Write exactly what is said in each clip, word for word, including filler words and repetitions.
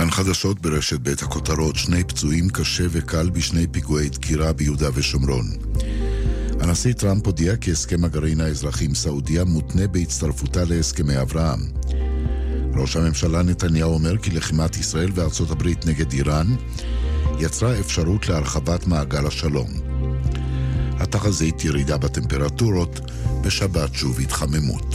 כאן חדשות ברשת בית הכותרות, שני פצועים קשה וקל בשני פיגועי דקירה ביהודה ושומרון. הנשיא טראמפ הודיע כי הסכם הגרעין האזרחי עם סעודיה מותנה בהצטרפותה להסכמי אברהם. ראש הממשלה נתניהו אומר כי לחימת ישראל וארצות הברית נגד איראן יצרה אפשרות להרחבת מעגל השלום. התחזית ירידה בטמפרטורות, בשבת שוב התחממות.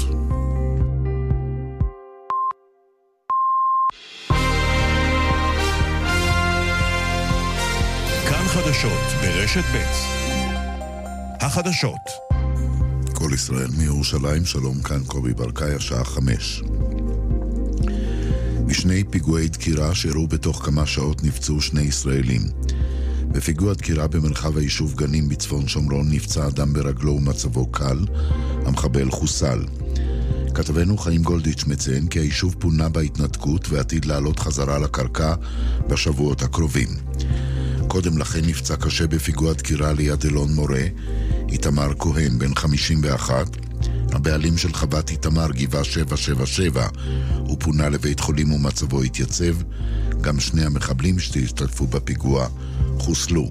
כאן חדשות ברשת ב' החדשות. כל ישראל מירושלים, שלום, כאן קובי ברקאי, השעה חמש. בשני פיגועי דקירה שאירעו בתוך כמה שעות נפצעו שני ישראלים. בפיגוע דקירה במרחב היישוב גנים בצפון שומרון נפצע אדם ברגלו ומצבו קל, המחבל חוסל. כתבנו חיים גולדיץ' מציין כי היישוב פונה בהתנתקות ועתיד לעלות חזרה לקרקע בשבועות הקרובים. קודם לכן נפצע קשה בפיגוע דקירה ליד אלון מורה, איתמר כהן בן חמישים ואחת, הבעלים של חוות איתמר גבעה שבע שבע שבע, הוא פונה לבית חולים ומצבו התייצב. גם שני המחבלים שהשתתפו בפיגוע חוסלו.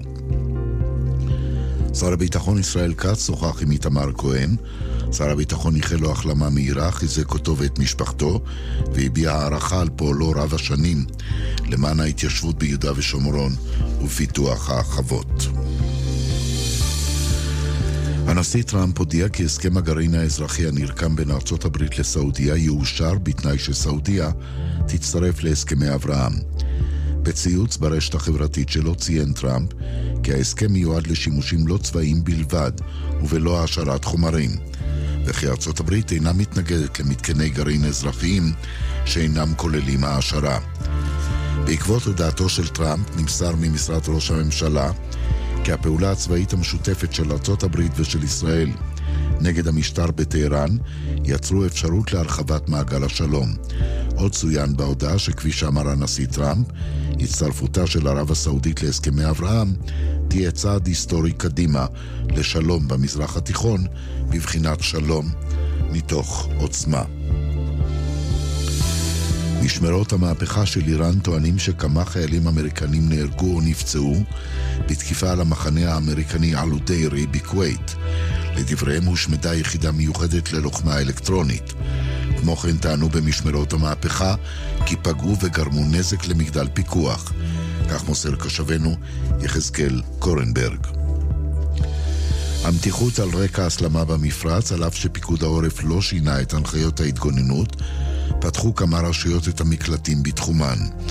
שר הביטחון ישראל כץ שוחח עם איתמר כהן. שר הביטחון איחל לו החלמה מהירה, חיזק אותו ואת משפחתו, והביע הערכה על פועלו רב השנים למען ההתיישבות ביהודה ושומרון ופיתוח החוות. הנשיא טראמפ הודיע כי הסכם הגרעין האזרחי הנרקם בין ארצות הברית לסעודיה יאושר בתנאי שסעודיה תצטרף להסכמי אברהם. בציוץ ברשת החברתית שלו ציין טראמפ כי ההסכם מיועד לשימושים לא צבאיים בלבד ובלא העשרת חומרים, וכי ארצות הברית אינה מתנגדת למתקני גרעין אזרחיים שאינם כוללים העשרה. בעקבות הודעתו של טראמפ נמסר ממשרד ראש הממשלה כי הפעולה הצבאית המשותפת של ארצות הברית ושל ישראל נגד המשטר בטהרן יצרו אפשרות להרחבת מעגל השלום. עוד צוין בהודעה שכפי שאמר הנשיא טראמפ, הצטרפותה של ערב הסעודית להסכמי אברהם תהיה צעד היסטורי קדימה לשלום במזרח התיכון, בבחינת שלום מתוך עוצמה. משמרות המהפכה של איראן טוענים שכמה חיילים אמריקנים נהרגו או נפצעו בתקיפה על המחנה האמריקני אל-עודיירי בכווית. לדבריהם הושמדה יחידה מיוחדת ללוחמה אלקטרונית. כמו כן טענו במשמרות המהפכה כי פגעו וגרמו נזק למגדל פיקוח. כך מוסר קשבנו יחזקאל קורנברג. המתיחות על רקע הסלמה במפרץ, על אף שפיקוד העורף לא שינה את הנחיות ההתגוננות, פתחו כמה רשויות את המקלטים בתחומן.